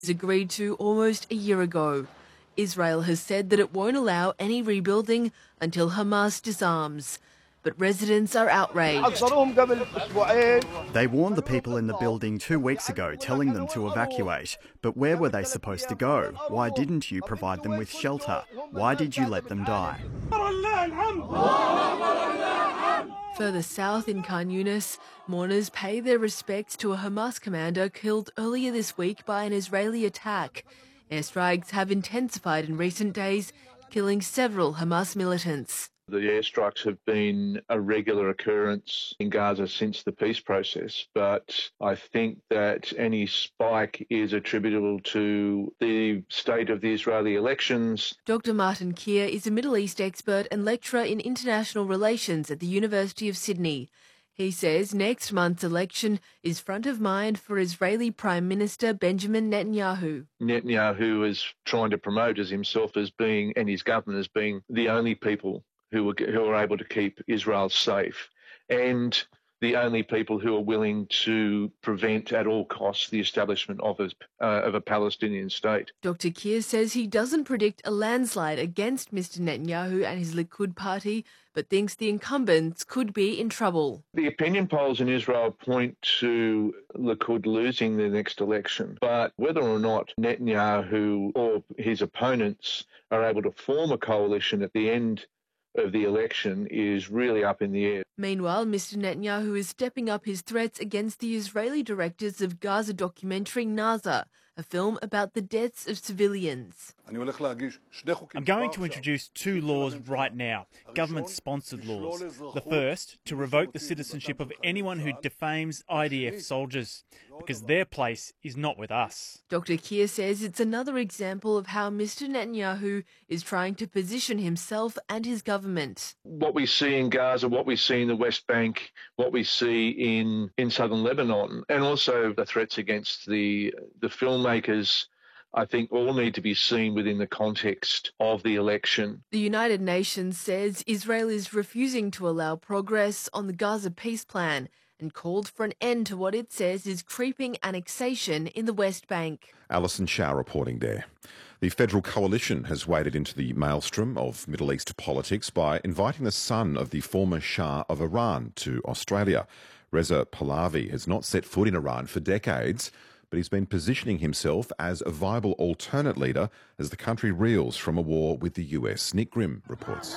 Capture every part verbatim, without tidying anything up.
agreed to almost a year ago. Israel has said that it won't allow any rebuilding until Hamas disarms. But residents are outraged. They warned the people in the building two weeks ago, telling them to evacuate. But where were they supposed to go? Why didn't you provide them with shelter? Why did you let them die? Further south in Khan Yunis, mourners pay their respects to a Hamas commander killed earlier this week by an Israeli attack. Airstrikes have intensified in recent days, killing several Hamas militants. The airstrikes have been a regular occurrence in Gaza since the peace process, but I think that any spike is attributable to the state of the Israeli elections. Doctor Martin Keir is a Middle East expert and lecturer in international relations at the University of Sydney. He says next month's election is front of mind for Israeli Prime Minister Benjamin Netanyahu. Netanyahu is trying to promote as himself as being, and his government as being, the only people who are, who are able to keep Israel safe, and the only people who are willing to prevent at all costs the establishment of a, uh, of a Palestinian state. Doctor Keir says he doesn't predict a landslide against Mister Netanyahu and his Likud party, but thinks the incumbents could be in trouble. The opinion polls in Israel point to Likud losing the next election, but whether or not Netanyahu or his opponents are able to form a coalition at the end of the election is really up in the air. Meanwhile, Mister Netanyahu is stepping up his threats against the Israeli directors of Gaza documentary Naza, a film about the deaths of civilians. I'm going to introduce two laws right now, government-sponsored laws. The first, to revoke the citizenship of anyone who defames I D F soldiers, because their place is not with us. Doctor Keir says it's another example of how Mister Netanyahu is trying to position himself and his government. What we see in Gaza, what we see in the West Bank, what we see in, in southern Lebanon, and also the threats against the, the filmmakers, I think all need to be seen within the context of the election. The United Nations says Israel is refusing to allow progress on the Gaza peace plan and called for an end to what it says is creeping annexation in the West Bank. Alison Shaw reporting there. The Federal Coalition has waded into the maelstrom of Middle East politics by inviting the son of the former Shah of Iran to Australia. Reza Pahlavi has not set foot in Iran for decades, but he's been positioning himself as a viable alternate leader as the country reels from a war with the U S. Nick Grimm reports.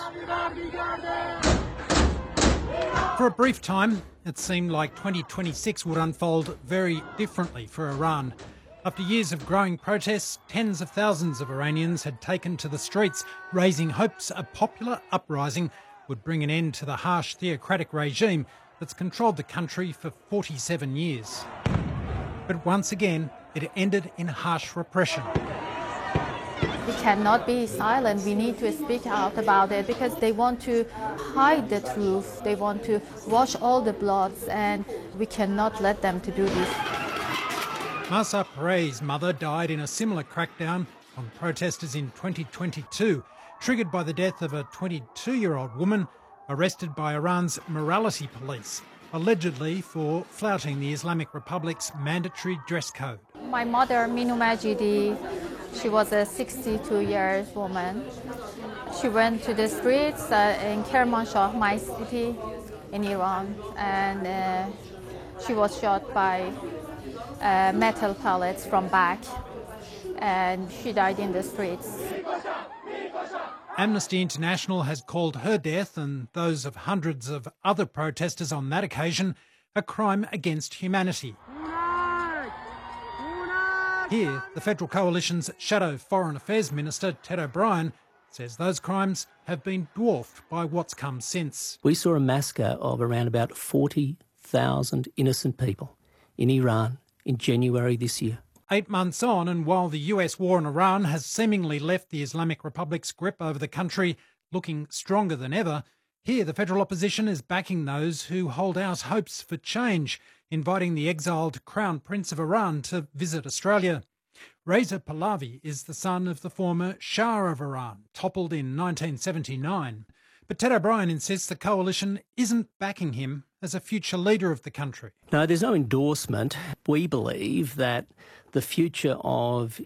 For a brief time, it seemed like twenty twenty-six would unfold very differently for Iran. After years of growing protests, tens of thousands of Iranians had taken to the streets, raising hopes a popular uprising would bring an end to the harsh theocratic regime that's controlled the country for forty-seven years. But once again, it ended in harsh repression. We cannot be silent. We need to speak out about it because they want to hide the truth. They want to wash all the bloods, and we cannot let them to do this. Mahsa Perez's mother died in a similar crackdown on protesters in twenty twenty-two, triggered by the death of a twenty-two-year-old woman arrested by Iran's morality police, allegedly for flouting the Islamic Republic's mandatory dress code. My mother, Minu Majidi, she was a sixty-two-year-old woman. She went to the streets uh, in Kermanshah, my city in Iran, and uh, she was shot by uh, metal pellets from back, and she died in the streets. Amnesty International has called her death and those of hundreds of other protesters on that occasion a crime against humanity. Here, the Federal Coalition's Shadow Foreign Affairs Minister, Ted O'Brien, says those crimes have been dwarfed by what's come since. We saw a massacre of around about forty thousand innocent people in Iran in January this year. Eight months on, and while the U S war in Iran has seemingly left the Islamic Republic's grip over the country looking stronger than ever, here the federal opposition is backing those who hold out hopes for change, inviting the exiled Crown Prince of Iran to visit Australia. Reza Pahlavi is the son of the former Shah of Iran, toppled in nineteen seventy-nine. But Ted O'Brien insists the coalition isn't backing him as a future leader of the country. No, there's no endorsement. We believe that the future of